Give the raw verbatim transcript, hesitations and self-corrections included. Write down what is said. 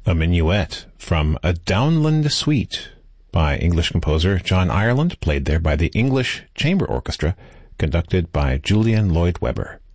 A minuet from A Downland Suite by English composer John Ireland, played there by the English Chamber Orchestra, conducted by Julian Lloyd Webber.